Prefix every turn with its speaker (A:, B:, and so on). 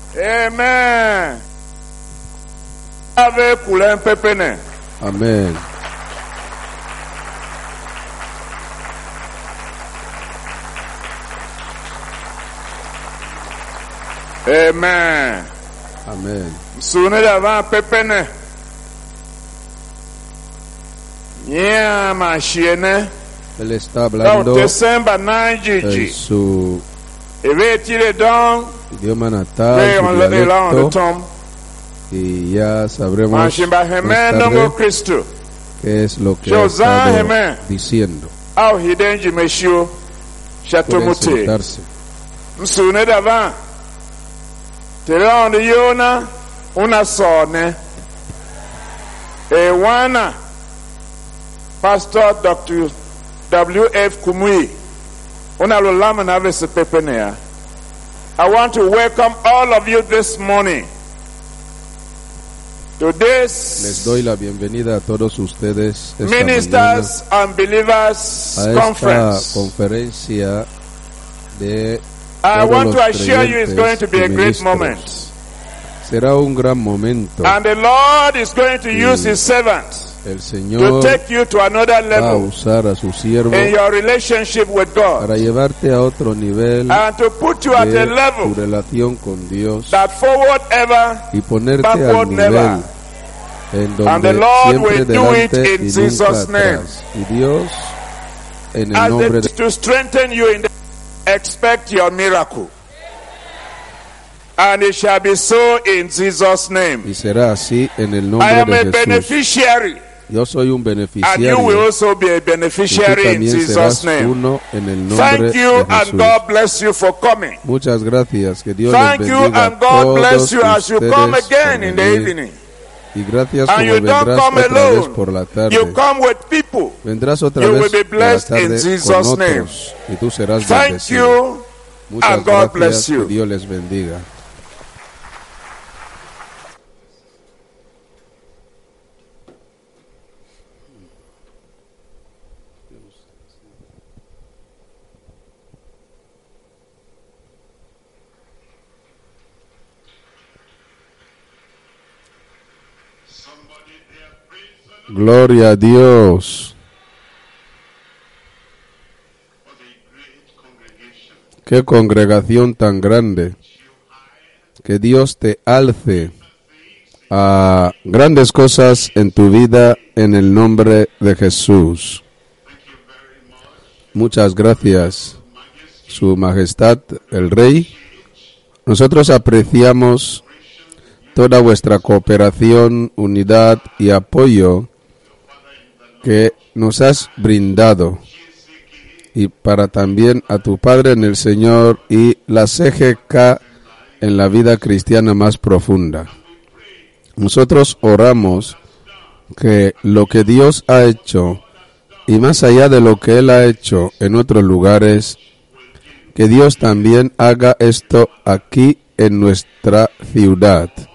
A: Amen. Ave kulen pepene.
B: Amén.
A: Amen.
B: Amén.
A: Sune d'avant pepene. Yeah, ma chienne.
B: Él está
A: Donc,
B: hablando
A: Décembre 9
B: en
A: Gigi.
B: su
A: Et veut tirer donc.
B: idioma natal,
A: Et
B: su
A: on le
B: dialecto,
A: tombe.
B: y ya sabremos
A: Machimba
B: más
A: Hemen, Nomo
B: tarde
A: Christo.
B: qué es lo que ha
A: Josan
B: estado
A: Hemen.
B: diciendo.
A: Au hiden Jimeshio. Chateau
B: Pueden
A: Mouté.
B: sentarse.
A: Msune d'avant. Teron de Yona. Una sonne. Et wana. Pastor Dr. W.F. Kumui. Una lo lamana avec ce pepenea. I want to welcome all of you this morning to
B: Les
A: this
B: doy la bienvenida a todos ustedes esta mañana
A: Ministers and Believers
B: a esta
A: Conference.
B: conferencia de
A: I
B: todos
A: want
B: los
A: to assure you it's going
B: creyentes
A: to be
B: y
A: a great
B: ministros.
A: moment.
B: Será un gran momento.
A: And the Lord is going to use His servants
B: El
A: to
B: Señor
A: take you to another
B: va a
A: level
B: usar a su siervo
A: in your relationship with God
B: para llevarte a otro nivel
A: and to put you at a
B: de tu
A: level
B: relación con Dios
A: that forward ever
B: y ponerte
A: backward
B: al
A: never.
B: nivel en
A: And the
B: donde
A: Lord
B: siempre
A: will do
B: delante
A: it in
B: y
A: Jesus'
B: nunca
A: name.
B: atrás. Y Dios, en el
A: as
B: nombre
A: they,
B: de
A: to strengthen you in the expect your miracle. And it shall be so in Jesus' name.
B: y será así en el
A: I
B: nombre
A: am a
B: de Jesús.
A: beneficiary,
B: Yo soy un
A: and you will
B: beneficiario
A: also be a
B: y tú
A: beneficiary in
B: también
A: Jesus'
B: serás
A: name.
B: uno en el nombre
A: Thank you,
B: de
A: and
B: Jesús.
A: God bless you for coming.
B: Muchas gracias, que Dios
A: Thank
B: les
A: you,
B: bendiga
A: and
B: a
A: God
B: todos
A: bless you as you come
B: ustedes
A: again
B: por
A: in the
B: venir.
A: evening.
B: Y gracias
A: And
B: como
A: you don't
B: vendrás
A: come
B: otra vez
A: alone.
B: por la tarde.
A: You come with people.
B: Vendrás otra
A: You
B: vez
A: will be
B: por la
A: blessed in
B: tarde
A: Jesus'
B: con
A: name.
B: otros y tú serás
A: Thank
B: bendecido.
A: you,
B: Muchas
A: and God bless
B: gracias,
A: you.
B: que Dios les bendiga. Gloria a Dios. Qué congregación tan grande. Que Dios te alce a grandes cosas en tu vida en el nombre de Jesús. Muchas gracias, Su Majestad el Rey. Nosotros apreciamos toda vuestra cooperación, unidad y apoyo que nos has brindado, y para también a tu Padre en el Señor y la CGK en la vida cristiana más profunda. Nosotros oramos que lo que Dios ha hecho y más allá de lo que Él ha hecho en otros lugares, que Dios también haga esto aquí en nuestra ciudad.